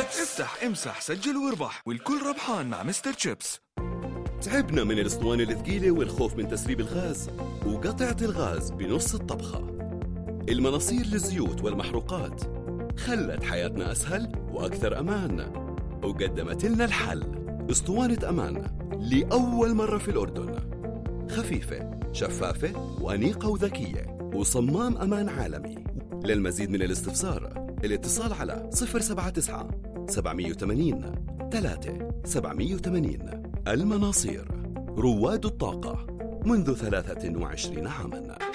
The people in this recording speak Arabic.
شيبس. افتح، امسح، سجل واربح، والكل ربحان مع مستر شيبس. تعبنا من الاسطوانة الثقيلة والخوف من تسريب الغاز وقطعة الغاز بنص الطبخة. المناصير للزيوت والمحروقات خلت حياتنا أسهل وأكثر أمان، وقدمت لنا الحل اسطوانة أمان لأول مرة في الأردن. خفيفة، شفافة، وأنيقة وذكية، وصمام أمان عالمي. للمزيد من الاستفسار الاتصال على 079 780 3780. المناصير، رواد الطاقة منذ 23 عاماً.